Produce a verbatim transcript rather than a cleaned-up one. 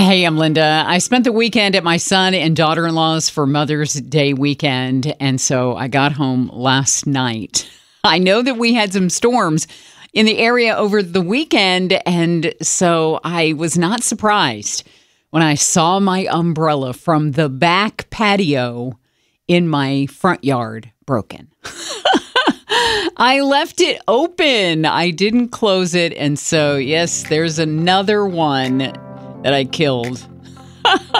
Hey, I'm Linda. I spent the weekend at my son and daughter-in-law's for Mother's Day weekend, and so I got home last night. I know that we had some storms in the area over the weekend, and so I was not surprised when I saw my umbrella from the back patio in my front yard broken. I left it open. I didn't close it, and so, yes, there's another one that I killed.